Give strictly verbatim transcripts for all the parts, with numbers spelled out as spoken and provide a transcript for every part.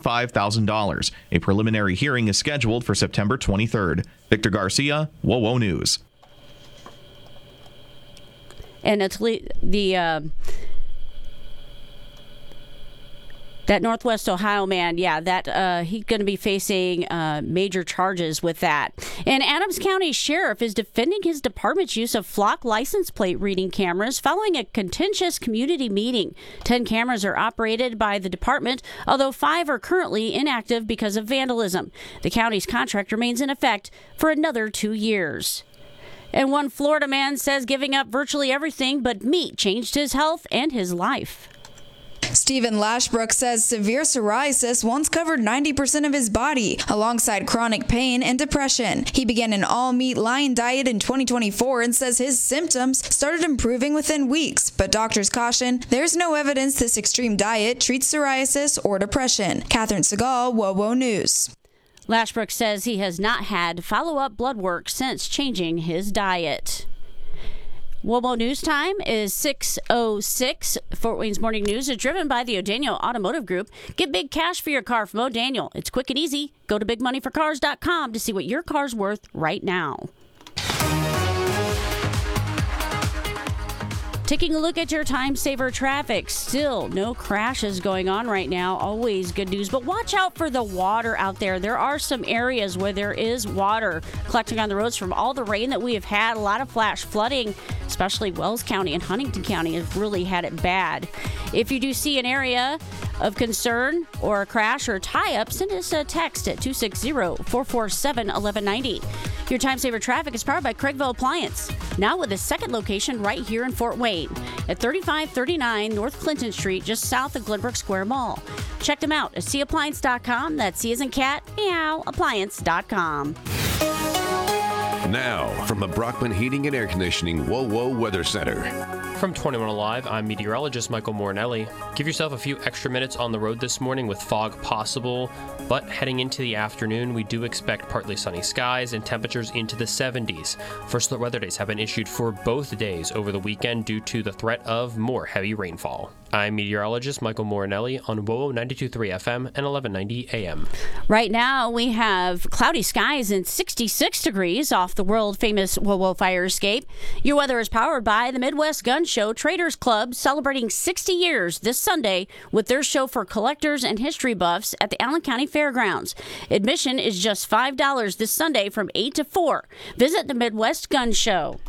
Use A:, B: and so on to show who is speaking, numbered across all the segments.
A: five thousand dollars. A preliminary hearing is scheduled for September twenty-third. Victor Garcia, WOWO News.
B: And it's the uh, that Northwest Ohio man, yeah, that uh, he's going to be facing uh, major charges with that. And Adams County Sheriff is defending his department's use of flock license plate reading cameras following a contentious community meeting. Ten cameras are operated by the department, although five are currently inactive because of vandalism. The county's contract remains in effect for another two years. And one Florida man says giving up virtually everything but meat changed his health and his life.
C: Stephen Lashbrook says severe psoriasis once covered ninety percent of his body, alongside chronic pain and depression. He began an all-meat lion diet in twenty twenty-four and says his symptoms started improving within weeks, but doctors caution there's no evidence this extreme diet treats psoriasis or depression. Catherine Segal, WOWO News.
B: Lashbrook says he has not had follow-up blood work since changing his diet. WOWO News Time is six oh six. Fort Wayne's Morning News is driven by the O'Daniel Automotive Group. Get big cash for your car from O'Daniel. It's quick and easy. Go to big money for cars dot com to see what your car's worth right now. Taking a look at your time saver traffic. Still no crashes going on right now. Always good news. But watch out for the water out there. There are some areas where there is water collecting on the roads from all the rain that we have had. A lot of flash flooding, especially Wells County and Huntington County have really had it bad. If you do see an area of concern or a crash or a tie-up, send us a text at two six zero, four four seven, one one nine zero. Your time saver traffic is powered by Craigville Appliance, now with a second location right here in Fort Wayne at thirty-five thirty-nine North Clinton Street, just south of Glenbrook Square Mall. Check them out at c appliance dot com. That's C as in cat, meow, appliance dot com.
D: Now, from the Brockman Heating and Air Conditioning WOWO Weather Center.
E: From twenty-one Alive, I'm meteorologist Michael Morinelli. Give yourself a few extra minutes on the road this morning with fog possible, but heading into the afternoon, we do expect partly sunny skies and temperatures into the seventies. First alert weather days have been issued for both days over the weekend due to the threat of more heavy rainfall. I'm meteorologist Michael Morinelli on WOWO ninety-two point three F M and eleven ninety A M.
B: Right now, we have cloudy skies and sixty-six degrees off the world-famous WOWO fire escape. Your weather is powered by the Midwest Gun Show Traders Club, celebrating sixty years this Sunday with their show for collectors and history buffs at the Allen County Fairgrounds. Admission is just five dollars this Sunday from eight to four. Visit the Midwest Gun Show.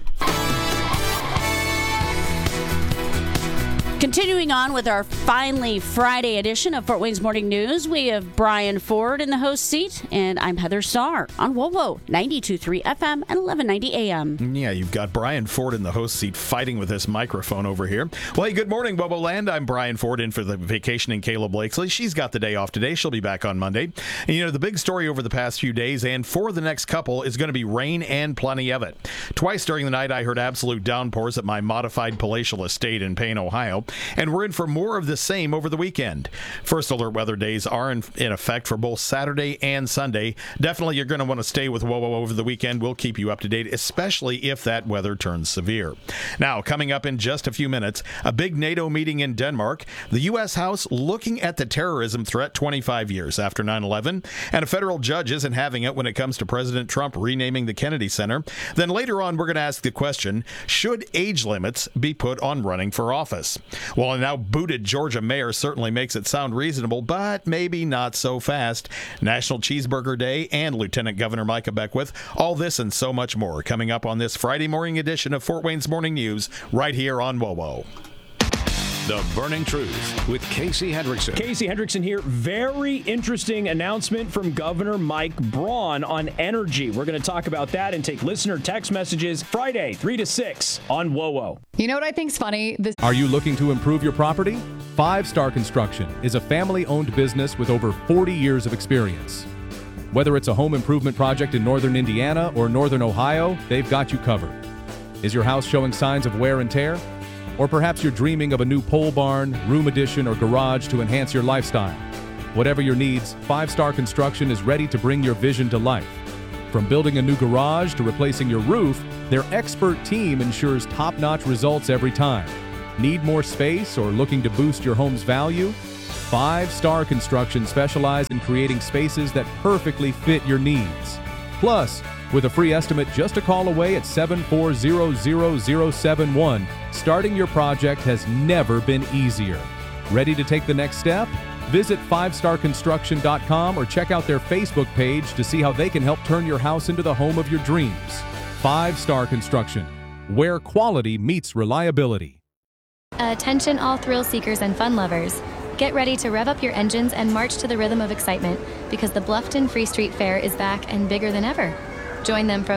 B: Continuing on with our finally Friday edition of Fort Wayne's Morning News, we have Brian Ford in the host seat, and I'm Heather Starr on WOWO ninety-two point three F M and eleven ninety A M.
F: Yeah, you've got Brian Ford in the host seat fighting with this microphone over here. Well, hey, good morning, WOWO Land. I'm Brian Ford in for the vacationing Kayla Blakesley. She's got the day off today. She'll be back on Monday. And, you know, the big story over the past few days and for the next couple is going to be rain and plenty of it. Twice during the night, I heard absolute downpours at my modified palatial estate in Payne, Ohio. And we're in for more of the same over the weekend. First alert weather days are in, in effect for both Saturday and Sunday. Definitely you're going to want to stay with WOWO over the weekend. We'll keep you up to date, especially if that weather turns severe. Now, coming up in just a few minutes, a big NATO meeting in Denmark, the U S House looking at the terrorism threat twenty-five years after nine eleven, and a federal judge isn't having it when it comes to President Trump renaming the Kennedy Center. Then later on, we're going to ask the question, should age limits be put on running for office? Well, a now booted Georgia mayor certainly makes it sound reasonable, but maybe not so fast. National Cheeseburger Day and Lieutenant Governor Micah Beckwith. All this and so much more coming up on this Friday morning edition of Fort Wayne's Morning News right here on WOWO.
D: The Burning Truth with Casey Hendrickson.
G: Casey Hendrickson here. Very interesting announcement from Governor Mike Braun on energy. We're going to talk about that and take listener text messages Friday, three to six on WOWO.
H: You know what I think's funny? This-
I: Are you looking to improve your property? Five Star Construction is a family-owned business with over forty years of experience. Whether it's a home improvement project in northern Indiana or northern Ohio, they've got you covered. Is your house showing signs of wear and tear? Or perhaps you're dreaming of a new pole barn, room addition, or garage to enhance your lifestyle. Whatever your needs, Five Star Construction is ready to bring your vision to life. From building a new garage to replacing your roof, their expert team ensures top-notch results every time. Need more space or looking to boost your home's value? Five Star Construction specializes in creating spaces that perfectly fit your needs. Plus, with a free estimate just a call away at seven four zero zero zero seven one, starting your project has never been easier. Ready to take the next step? Visit five star construction dot com or check out their Facebook page to see how they can help turn your house into the home of your dreams. Five Star Construction, where quality meets reliability.
H: Attention all thrill seekers and fun lovers. Get ready to rev up your engines and march to the rhythm of excitement because the Bluffton Free Street Fair is back and bigger than ever. Join them from